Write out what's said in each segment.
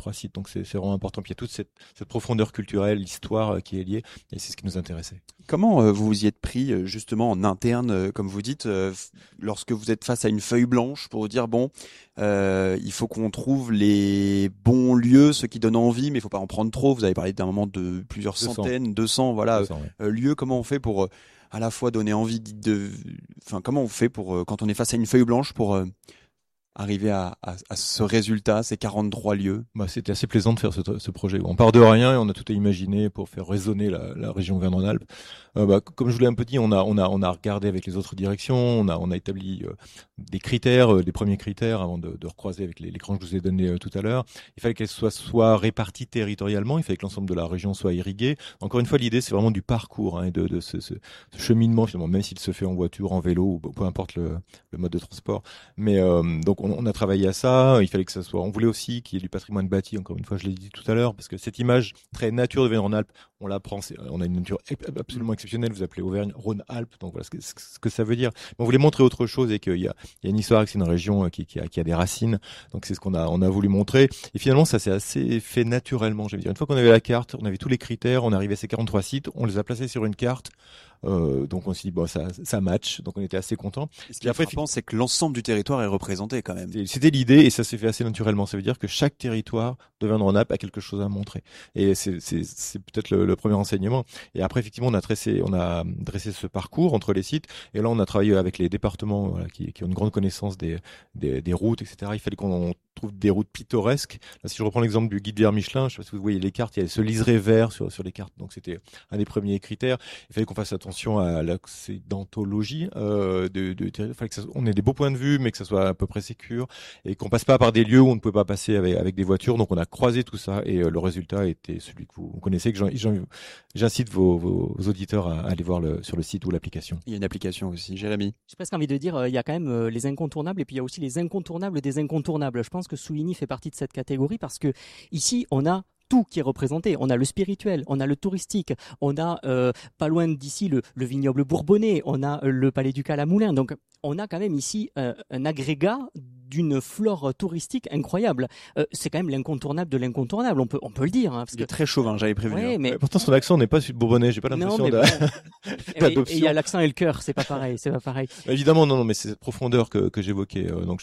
43 sites. Donc c'est vraiment important. Puis il y a toute cette profondeur culturelle, l'histoire qui est liée, et c'est ce qui nous intéressait. Comment vous vous y êtes pris justement en interne, comme vous dites, lorsque vous êtes face à une feuille blanche pour vous dire bon, il faut qu'on trouve les bons lieux, ceux qui donnent envie, mais il faut pas en prendre trop. Vous avez parlé d'un moment de plusieurs 200. centaines, 200, voilà, 200, ouais. lieux. Comment on fait pour à la fois donner envie comment on fait pour quand on est face à une feuille blanche pour arriver à ce résultat, ces 43 lieux? C'était assez plaisant de faire ce projet. On part de rien et on a tout à imaginer pour faire résonner la région Auvergne-Rhône-Alpes. Comme je vous l'ai un peu dit, on a regardé avec les autres directions, on a établi des critères, des premiers critères avant de recroiser avec l'écran que je vous ai donné tout à l'heure. Il fallait qu'elles soit réparties territorialement, il fallait que l'ensemble de la région soit irrigué. Encore une fois, l'idée c'est vraiment du parcours et de ce cheminement finalement, même s'il se fait en voiture, en vélo ou peu importe le mode de transport. Mais donc on a travaillé à ça. Il fallait que ça soit. On voulait aussi qu'il y ait du patrimoine bâti. Encore une fois, je l'ai dit tout à l'heure, parce que cette image très nature de Auvergne-Rhône-Alpes, on la prend. On a une nature absolument exceptionnelle. Vous appelez Auvergne-Rhône-Alpes, donc voilà ce que ça veut dire. Mais on voulait montrer autre chose et qu'il y a une histoire, que c'est une région qui a des racines. Donc c'est ce qu'on a voulu montrer. Et finalement, ça s'est assez fait naturellement. Je veux dire, une fois qu'on avait la carte, on avait tous les critères, on arrivait à ces 43 sites, on les a placés sur une carte. Donc on s'est dit ça match, donc on était assez contents. Ce qui est frappant, c'est que l'ensemble du territoire est représenté quand même. C'était l'idée et ça s'est fait assez naturellement. Ça veut dire que chaque territoire de Auvergne-Rhône-Alpes a quelque chose à montrer. Et c'est peut-être le premier enseignement. Et après effectivement on a dressé ce parcours entre les sites. Et là on a travaillé avec les départements qui ont une grande connaissance des routes, etc. Il fallait qu'on trouve des routes pittoresques. Là, si je reprends l'exemple du guide vert Michelin, je sais pas si vous voyez les cartes, il y a ce liseré vert sur les cartes. Donc c'était un des premiers critères. Il fallait qu'on fasse attention à l'accidentologie on ait des beaux points de vue mais que ça soit à peu près sécure et qu'on passe pas par des lieux où on ne peut pas passer avec des voitures. Donc on a croisé tout ça et le résultat était celui que vous connaissez, que j'incite vos auditeurs à aller voir sur le site ou l'application. Il y a une application aussi. Jérémy, j'ai presque envie de dire il y a quand même les incontournables et puis il y a aussi les incontournables des incontournables. Je pense que Souvigny fait partie de cette catégorie parce que ici on a tout qui est représenté. On a le spirituel, on a le touristique, on a pas loin d'ici le vignoble bourbonnais, on a le palais du Calamoulin. Donc on a quand même ici un agrégat d'une flore touristique incroyable. C'est quand même l'incontournable de l'incontournable, on peut le dire. Parce il est très chauvin, j'avais prévenu. Ouais, mais pourtant son accent n'est pas bourbonnais, j'ai pas l'impression d'adoption. Et il y a l'accent et le cœur, c'est pas pareil. Évidemment, non, mais c'est cette profondeur que j'évoquais. Donc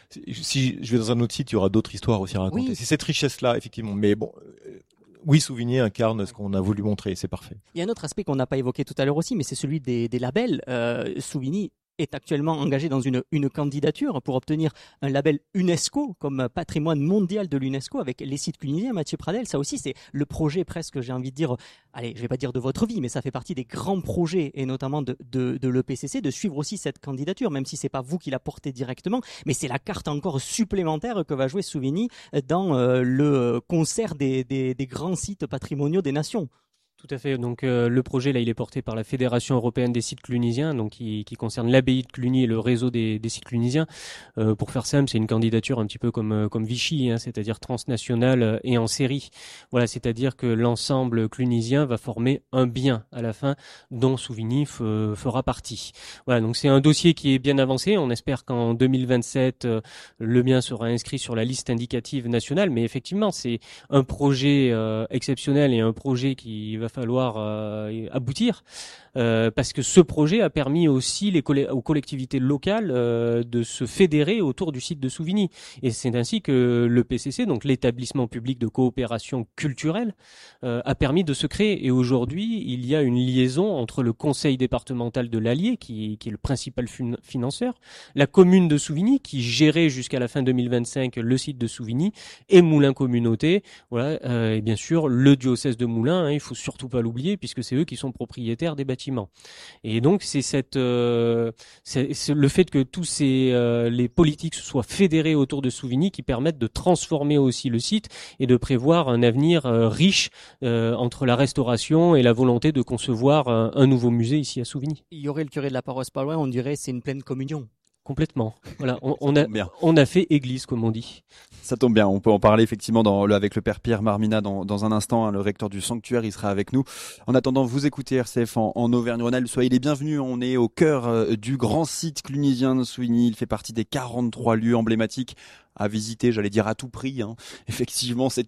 si je vais dans un autre site, il y aura d'autres histoires aussi à raconter. Oui. C'est cette richesse-là, effectivement. Mais bon. Oui, Souvigny incarne ce qu'on a voulu montrer, c'est parfait. Il y a un autre aspect qu'on n'a pas évoqué tout à l'heure aussi, mais c'est celui des labels. Souvigny est actuellement engagé dans une candidature pour obtenir un label UNESCO comme patrimoine mondial de l'UNESCO avec les sites clunisiens. Mathieu Pradel, ça aussi c'est le projet presque, j'ai envie de dire, allez, je vais pas dire de votre vie, mais ça fait partie des grands projets et notamment de l'EPCC de suivre aussi cette candidature, même si c'est pas vous qui la portez directement, mais c'est la carte encore supplémentaire que va jouer Souvigny dans le concert des grands sites patrimoniaux des nations. Tout à fait. Donc le projet là, il est porté par la Fédération européenne des sites clunisiens, donc qui concerne l'abbaye de Cluny et le réseau des sites clunisiens. Pour faire simple, c'est une candidature un petit peu comme Vichy, c'est-à-dire transnationale et en série. Voilà, c'est-à-dire que l'ensemble clunisien va former un bien à la fin, dont Souvigny fera partie. Voilà, donc c'est un dossier qui est bien avancé. On espère qu'en 2027, le bien sera inscrit sur la liste indicative nationale. Mais effectivement, c'est un projet exceptionnel et un projet qui va falloir aboutir parce que ce projet a permis aussi aux collectivités locales de se fédérer autour du site de Souvigny et c'est ainsi que le PCC, donc l'établissement public de coopération culturelle, a permis de se créer et aujourd'hui il y a une liaison entre le conseil départemental de l'Allier qui est le principal financeur, la commune de Souvigny qui gérait jusqu'à la fin 2025 le site de Souvigny et Moulins Communauté, voilà, et bien sûr le diocèse de Moulins, il faut surtout pas l'oublier puisque c'est eux qui sont propriétaires des bâtiments. Et donc c'est le fait que tous les politiques se soient fédérés autour de Souvigny qui permettent de transformer aussi le site et de prévoir un avenir riche entre la restauration et la volonté de concevoir un nouveau musée ici à Souvigny. Il y aurait le curé de la paroisse pas loin, on dirait c'est une pleine communion. Complètement. Voilà, on a fait église, comme on dit. Ça tombe bien. On peut en parler effectivement avec le père Pierre Marmina dans un instant. Le recteur du sanctuaire, il sera avec nous. En attendant, vous écoutez RCF en Auvergne-Rhône-Alpes. Soyez les bienvenus. On est au cœur du grand site clunisien de Souvigny. Il fait partie des 43 lieux emblématiques à visiter, j'allais dire à tout prix. Effectivement, c'est